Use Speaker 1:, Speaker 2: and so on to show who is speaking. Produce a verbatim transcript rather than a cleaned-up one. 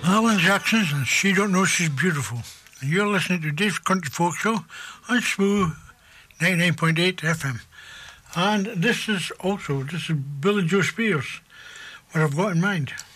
Speaker 1: Alan Jackson's and She Don't Know She's Beautiful. And you're listening to Dave's Country Folk Show on Smooth ninety-nine point eight F M. And this is also, this is Billy Joe Spears, What I've Got in Mind.